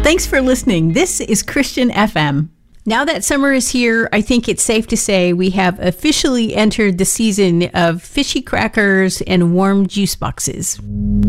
Thanks for listening. This is Christian FM. Now that summer is here, I think it's safe to say we have officially entered the season of fishy crackers and warm juice boxes.